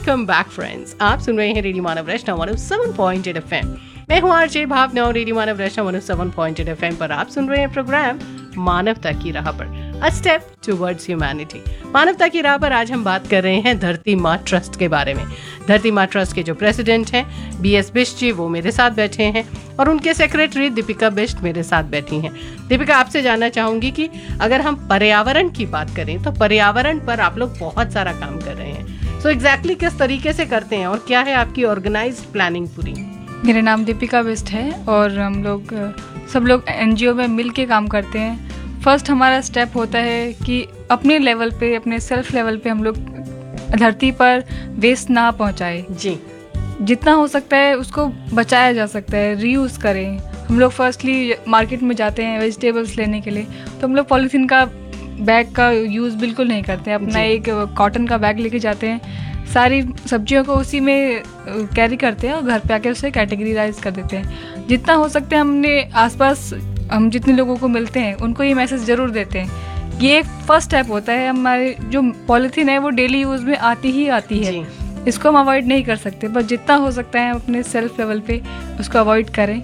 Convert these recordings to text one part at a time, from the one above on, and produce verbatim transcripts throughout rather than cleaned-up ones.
Welcome back friends. आप सुन रहे हैं रेडियो मानव रचना one O seven point eight FM. मैं हूं आरजे भावना और रेडियो मानव रचना one O seven point eight FM पर आप सुन रहे हैं प्रोग्राम मानवता की राह पर, अ स्टेप टुवर्ड्स ह्यूमैनिटी। मानवता की राह पर आज हम बात कर रहे हैं धरती माँ ट्रस्ट के बारे में। धरती माँ ट्रस्ट के जो प्रेसिडेंट हैं बी एस बिष्ट जी, वो मेरे साथ बैठे हैं और उनके सेक्रेटरी दीपिका बिष्ट मेरे साथ बैठी हैं। दीपिका, आपसे जानना चाहूंगी कि अगर हम पर्यावरण की बात करें तो पर्यावरण पर आप लोग बहुत सारा काम कर रहे हैं। सो so एग्जैक्टली exactly किस तरीके से करते हैं और क्या है आपकी ऑर्गेनाइज्ड प्लानिंग पूरी? मेरा नाम दीपिका बिष्ट है और हम लोग सब लोग एनजीओ में मिल के काम करते हैं। फर्स्ट हमारा स्टेप होता है कि अपने लेवल पे, अपने सेल्फ लेवल पे हम लोग धरती पर वेस्ट ना पहुंचाए। जी, जितना हो सकता है उसको बचाया जा सकता है, रीयूज़ करें। हम लोग फर्स्टली मार्केट में जाते हैं वेजिटेबल्स लेने के लिए, तो हम लोग पॉलीथीन का बैग का यूज़ बिल्कुल नहीं करते हैं। अपना एक कॉटन का बैग लेके जाते हैं, सारी सब्जियों को उसी में कैरी करते हैं और घर पे आके उसे कैटेगरीराइज कर देते हैं। जितना हो सकता है हमने आसपास हम जितने लोगों को मिलते हैं उनको ये मैसेज ज़रूर देते हैं। ये एक फर्स्ट स्टेप होता है। हमारे जो पॉलीथीन है वो डेली यूज़ में आती ही आती है, इसको हम अवॉइड नहीं कर सकते, बस जितना हो सकता है अपने सेल्फ लेवल पे उसको अवॉइड करें।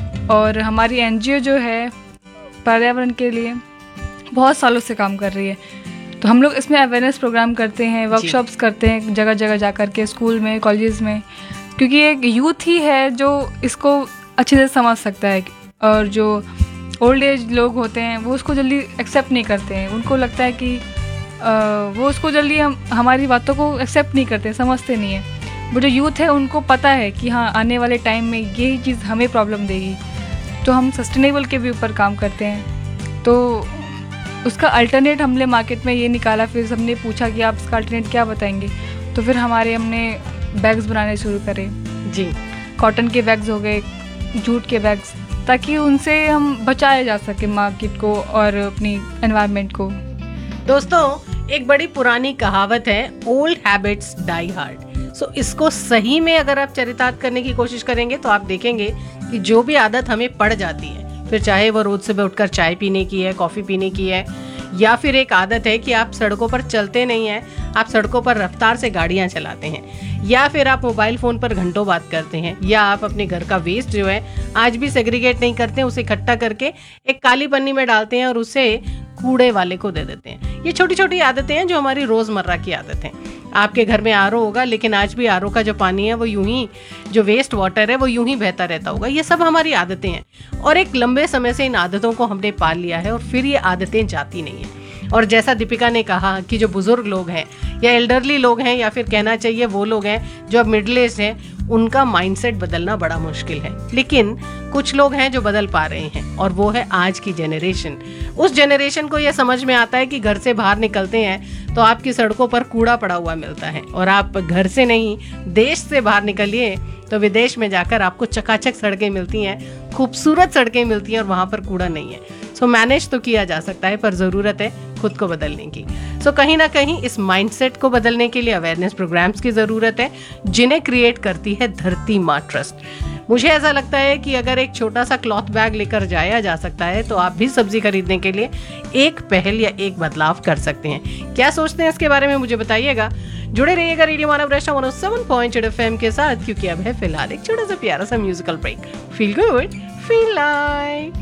और हमारी एनजीओ जो है पर्यावरण के लिए बहुत सालों से काम कर रही है, तो हम लोग इसमें अवेयरनेस प्रोग्राम करते हैं, वर्कशॉप्स करते हैं जगह जगह जा कर के, स्कूल में, कॉलेजेस में, क्योंकि एक यूथ ही है जो इसको अच्छे से समझ सकता है। और जो ओल्ड एज लोग होते हैं वो उसको जल्दी एक्सेप्ट नहीं करते हैं। उनको लगता है कि आ, वो उसको जल्दी हम हमारी बातों को एक्सेप्ट नहीं करते, समझते नहीं है। वो जो यूथ है उनको पता है कि हाँ आने वाले टाइम में यही चीज़ हमें प्रॉब्लम देगी। तो हम सस्टेनेबल के भी ऊपर काम करते हैं, तो उसका अल्टरनेट हमने मार्केट में ये निकाला। फिर हमने पूछा कि आप इसका अल्टरनेट क्या बताएंगे, तो फिर हमारे हमने बैग्स बनाने शुरू करे। जी, कॉटन के बैग्स हो गए, जूट के बैग्स, ताकि उनसे हम बचाया जा सके मार्केट को और अपनी एनवायरनमेंट को। दोस्तों, एक बड़ी पुरानी कहावत है, ओल्ड हैबिट्स डाई हार्ड। सो इसको सही में अगर आप चरितार्थ करने की कोशिश करेंगे तो आप देखेंगे कि जो भी आदत हमें पड़ जाती है, फिर चाहे वो रोज सुबह उठकर चाय पीने की है, कॉफ़ी पीने की है, या फिर एक आदत है कि आप सड़कों पर चलते नहीं हैं, आप सड़कों पर रफ्तार से गाड़ियां चलाते हैं, या फिर आप मोबाइल फ़ोन पर घंटों बात करते हैं, या आप अपने घर का वेस्ट जो है आज भी सेग्रीगेट नहीं करते हैं, उसे इकट्ठा करके एक काली पन्नी में डालते हैं और उसे कूड़े वाले को दे देते हैं। ये छोटी छोटी आदतें हैं जो हमारी रोज़मर्रा की आदत हैं। आपके घर में आर ओ होगा, लेकिन आज भी आर ओ का जो पानी है वो यूं ही, जो वेस्ट वाटर है वो यूं ही बहता रहता होगा। ये सब हमारी आदतें हैं और एक लंबे समय से इन आदतों को हमने पाल लिया है और फिर ये आदतें जाती नहीं हैं। और जैसा दीपिका ने कहा कि जो बुजुर्ग लोग हैं या एल्डरली लोग हैं, या फिर कहना चाहिए वो लोग हैं जो अब मिडिल एज हैं, उनका माइंडसेट बदलना बड़ा मुश्किल है। लेकिन कुछ लोग हैं जो बदल पा रहे हैं और वो है आज की जनरेशन। उस जनरेशन को यह समझ में आता है कि घर से बाहर निकलते हैं तो आपकी सड़कों पर कूड़ा पड़ा हुआ मिलता है, और आप घर से नहीं देश से बाहर निकलिए तो विदेश में जाकर आपको चकाचक सड़कें मिलती हैं, खूबसूरत सड़कें मिलती हैं और वहाँ पर कूड़ा नहीं है। सो मैनेज तो किया जा सकता है, पर ज़रूरत है खुद को बदलने की। सो so, कहीं ना कहीं इस माइंडसेट को बदलने के लिए अवेयरनेस प्रोग्राम्स की ज़रूरत है, जिन्हें क्रिएट करती है धरती माँ ट्रस्ट। मुझे ऐसा लगता है कि अगर एक छोटा सा क्लॉथ बैग लेकर जाया जा सकता है तो आप भी सब्जी खरीदने के लिए एक पहल या एक बदलाव कर सकते हैं। क्या सोचते हैं इसके बारे में मुझे बताइएगा। जुड़े रहिएगा रेडियो मानव रचना one O seven point eight FM के साथ, क्योंकि अब है फिलहाल एक छोटा सा प्यारा सा musical break. Feel good, feel like.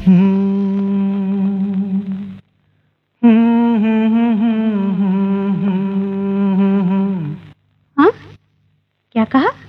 हाँ, क्या कहा?